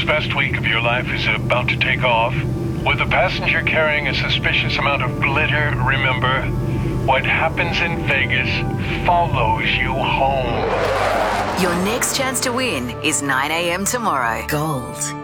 This best week of your life is about to take off. With a passenger carrying a suspicious amount of glitter, remember, what happens in Vegas follows you home. Your next chance to win is 9 a.m. tomorrow. Gold